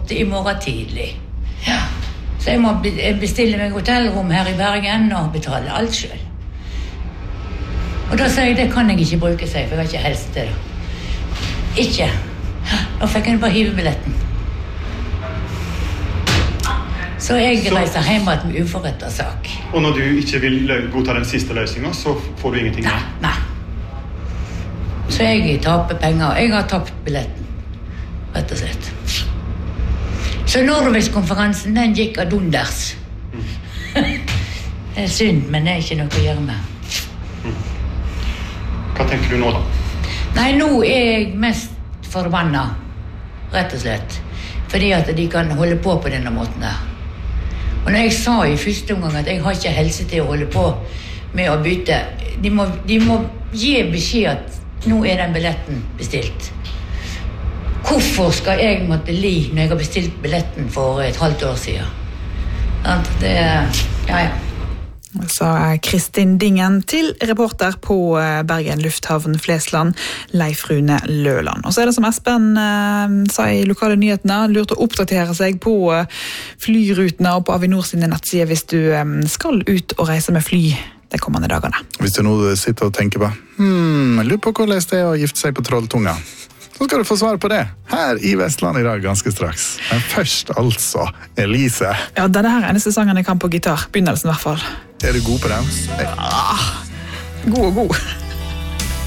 8 I morgen tidlig. Ja. Så jeg må bestille meg hotellrom her I Bergen og betale alt selv. Og da sa jeg, det kan jeg ikke bruke seg, for jeg har ikke helse til det. Ikke. Da fikk jeg bare hive billetten. Så jeg reiser hjem med uforrettet sak. Og når du ikke vil godta den siste løsningen, så får du ingenting mer? Nei. Så jeg taper penger. Jeg har tapt billetten, rett og slett. Så Norway-konferansen, den gikk ad unders. Det synd, men det ikke noe å gjøre med. Hva tenker du nå da? Nei, nå jeg mest forbannet, rett og slett. Fordi at de kan holde på denne måten der. Og når jeg sa I første omgang at jeg har ikke helse til å holde på med å bytte, de må gi beskjed at nå den billetten bestilt. Hvorfor skal jeg måtte li når jeg har bestilt billetten for et halvt år siden? Det, ja. Sa Kristin Dingen til reporter på Bergen Lufthavn Flesland, Leif Rune Løland. Og så det som Espen sa I lokale nyhetene, lurt å oppdatere seg på flyrutene og på Avinor sine nettsider hvis du skal ut og reise med fly de kommende dagene. Hvis du nå sitter og tenker på, lurer på hvordan det å gifte seg på Trolltunga, så skal du få svar på det her I Vestland I dag ganske straks. Men først altså, Elise. Ja, denne her eneste sangen jeg kan på gitar, begynnelsen I hvert fall. Du god på den? God og god.